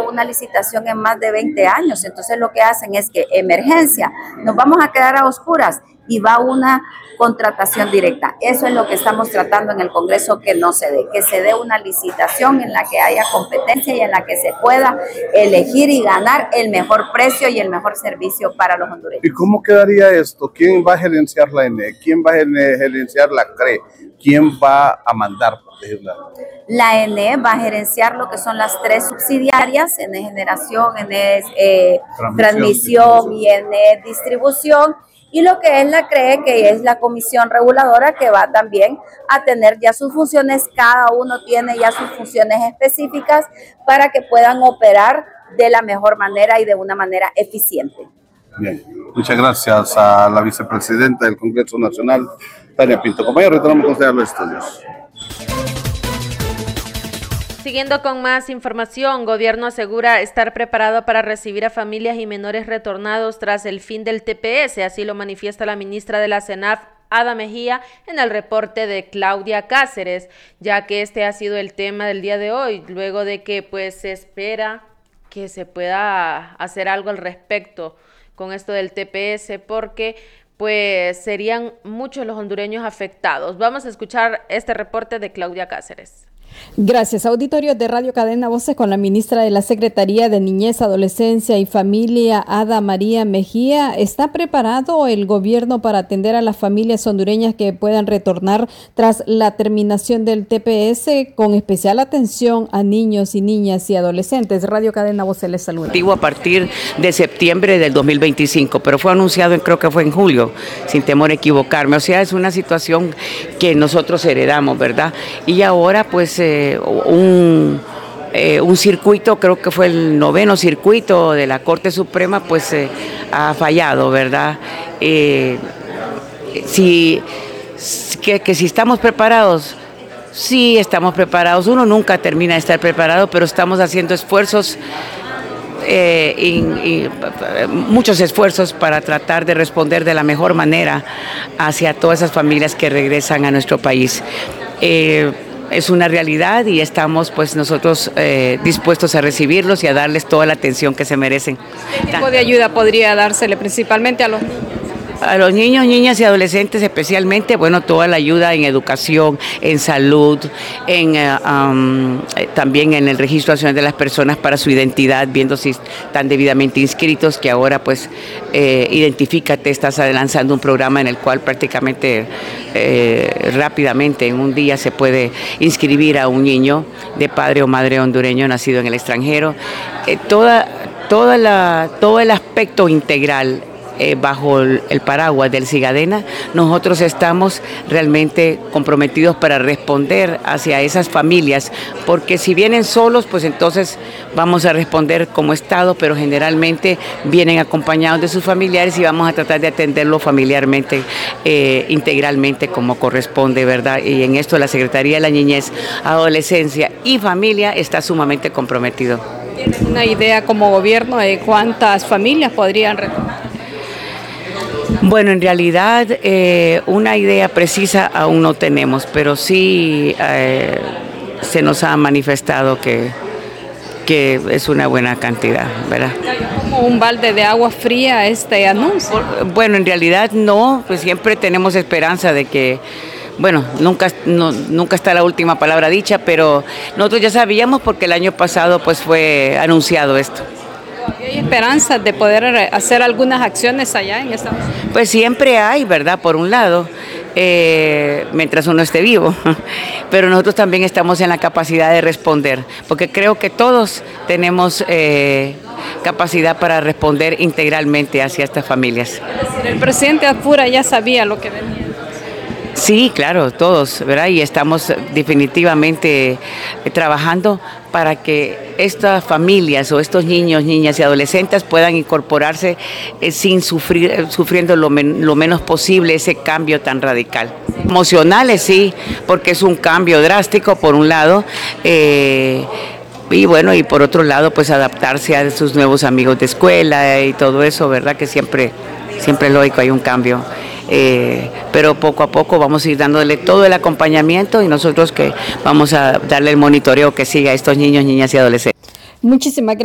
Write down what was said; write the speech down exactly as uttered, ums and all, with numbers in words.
una licitación en más de veinte años. Entonces lo que hacen es que emergencia, nos vamos a quedar a oscuras y va una contratación directa. Eso es lo que estamos tratando en el Congreso, que no se dé, que se dé una licitación en la que haya competencia y en la que se pueda elegir y ganar el mejor precio y el mejor servicio para los hondureños. ¿Y cómo quedaría esto? ¿Quién va a gerenciar la E N E? ¿Quién va a gerenciar la C R E? ¿Quién va a mandar, por decirlo? La E N E va a gerenciar lo que son las tres subsidiarias, E N E Generación, E N E eh, Transmisión, transmisión y E N E Distribución, y lo que es la C R E, que es la comisión reguladora, que va también a tener ya sus funciones. Cada uno tiene ya sus funciones específicas para que puedan operar de la mejor manera y de una manera eficiente. Bien, muchas gracias a la vicepresidenta del Congreso Nacional, Tania Pinto. Compañero, retornamos con usted a los estudios. Siguiendo con más información, gobierno asegura estar preparado para recibir a familias y menores retornados tras el fin del T P S, así lo manifiesta la ministra de la CENAF, Ada Mejía, en el reporte de Claudia Cáceres, ya que este ha sido el tema del día de hoy, luego de que pues se espera que se pueda hacer algo al respecto con esto del T P S, porque pues serían muchos los hondureños afectados. Vamos a escuchar este reporte de Claudia Cáceres. Gracias. Auditorio de Radio Cadena Voces con la ministra de la Secretaría de Niñez, Adolescencia y Familia, Ada María Mejía. ¿Está preparado el gobierno para atender a las familias hondureñas que puedan retornar tras la terminación del T P S, con especial atención a niños y niñas y adolescentes? Radio Cadena Voces les saluda. A partir de septiembre del dos mil veinticinco, pero fue anunciado, en, creo que fue en julio, sin temor a equivocarme. O sea, es una situación que nosotros heredamos, ¿verdad? Y ahora, pues, eh, un, eh, un circuito, creo que fue el noveno circuito de la Corte Suprema, pues eh, ha fallado, ¿verdad? Eh, si, que, que si estamos preparados, sí estamos preparados. Uno nunca termina de estar preparado, pero estamos haciendo esfuerzos, eh, y, y, muchos esfuerzos para tratar de responder de la mejor manera hacia todas esas familias que regresan a nuestro país. Eh, Es una realidad y estamos pues nosotros eh, dispuestos a recibirlos y a darles toda la atención que se merecen. ¿Qué tipo de ayuda podría dársele principalmente a los niños? A los niños, niñas y adolescentes especialmente, bueno, toda la ayuda en educación, en salud, en uh, um, también en el registro nacional de las personas para su identidad, viendo si están debidamente inscritos, que ahora pues eh, Identifícate está lanzando un programa en el cual prácticamente eh, rápidamente en un día se puede inscribir a un niño de padre o madre hondureño nacido en el extranjero. Eh, toda, toda la, todo el aspecto integral Eh, bajo el, el paraguas del SIGADENA, nosotros estamos realmente comprometidos para responder hacia esas familias, porque si vienen solos, pues entonces vamos a responder como Estado, pero generalmente vienen acompañados de sus familiares y vamos a tratar de atenderlo familiarmente, eh, integralmente como corresponde, ¿verdad? Y en esto la Secretaría de la Niñez, Adolescencia y Familia está sumamente comprometido. ¿Tienen una idea como gobierno de cuántas familias podrían retornar? Bueno, en realidad eh, una idea precisa aún no tenemos, pero sí eh, se nos ha manifestado que, que es una buena cantidad, ¿verdad? ¿Como un balde de agua fría este anuncio? Bueno, en realidad no, pues siempre tenemos esperanza de que, bueno, nunca, no, nunca está la última palabra dicha, pero nosotros ya sabíamos porque el año pasado pues fue anunciado esto. ¿Hay esperanzas de poder hacer algunas acciones allá en esta? Pues siempre hay, ¿verdad? Por un lado, eh, mientras uno esté vivo, pero nosotros también estamos en la capacidad de responder, porque creo que todos tenemos eh, capacidad para responder integralmente hacia estas familias. El presidente Apura ya sabía lo que venía. Sí, claro, todos, ¿verdad? Y estamos definitivamente trabajando para que estas familias o estos niños, niñas y adolescentes puedan incorporarse eh, sin sufrir, sufriendo lo, men, lo menos posible ese cambio tan radical. Emocionales, sí, porque es un cambio drástico, por un lado, eh, y bueno, y por otro lado, pues adaptarse a sus nuevos amigos de escuela y todo eso, ¿verdad? Que siempre, siempre es lógico, hay un cambio. Eh, pero poco a poco vamos a ir dándole todo el acompañamiento y nosotros que vamos a darle el monitoreo que siga a estos niños, niñas y adolescentes. Muchísimas gracias.